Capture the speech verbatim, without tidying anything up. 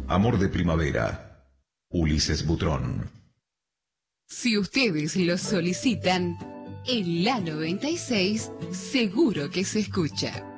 Amor de primavera. Ulises Butrón. Si ustedes lo solicitan, en la noventa y seis seguro que se escucha.